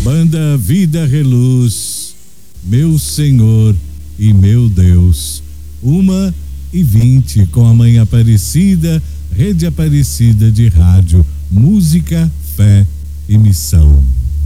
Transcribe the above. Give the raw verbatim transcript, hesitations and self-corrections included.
Banda Vida Reluz, Meu Senhor e Meu Deus. Uma e vinte com a Mãe Aparecida, Rede Aparecida de Rádio, Música, Fé e Missão.